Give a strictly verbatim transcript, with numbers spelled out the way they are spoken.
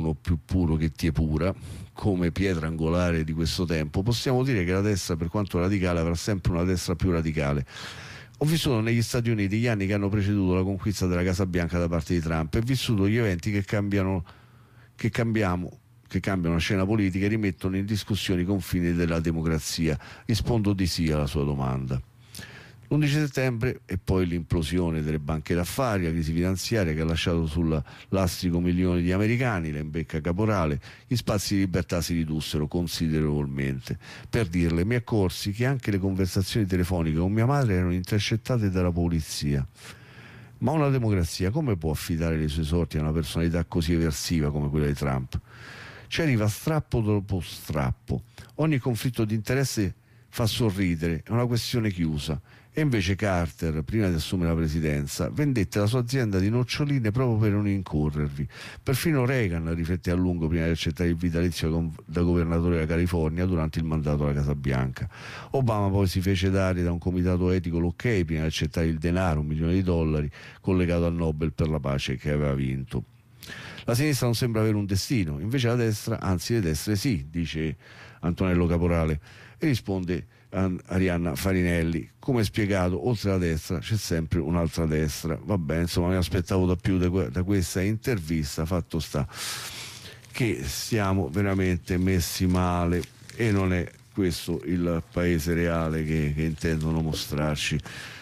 comunismo più puro che tie pura, come pietra angolare di questo tempo, possiamo dire che la destra, per quanto radicale, avrà sempre una destra più radicale. Ho vissuto negli Stati Uniti gli anni che hanno preceduto la conquista della Casa Bianca da parte di Trump e vissuto gli eventi che cambiano, che cambiamo, che cambiano la scena politica e rimettono in discussione i confini della democrazia. Rispondo di sì alla sua domanda. l'undici settembre e poi l'implosione delle banche d'affari, la crisi finanziaria che ha lasciato sul lastrico milioni di americani, la imbecca caporale, gli spazi di libertà si ridussero considerevolmente. Per dirle, mi accorsi che anche le conversazioni telefoniche con mia madre erano intercettate dalla polizia. Ma una democrazia come può affidare le sue sorti a una personalità così eversiva come quella di Trump? Ci arriva strappo dopo strappo. Ogni conflitto di interesse fa sorridere, è una questione chiusa. E invece Carter, prima di assumere la presidenza, vendette la sua azienda di noccioline proprio per non incorrervi. Perfino Reagan rifletté a lungo prima di accettare il vitalizio da governatore della California durante il mandato alla Casa Bianca. Obama poi si fece dare da un comitato etico l'ok prima di accettare il denaro, un milione di dollari, collegato al Nobel per la pace che aveva vinto. La sinistra non sembra avere un destino, invece la destra, anzi le destre sì, dice Antonello Caporale, e risponde Arianna Farinelli, come spiegato, oltre alla destra c'è sempre un'altra destra. Vabbè, insomma, mi aspettavo da più da, da questa intervista. Fatto sta che siamo veramente messi male e non è questo il paese reale che, che intendono mostrarci.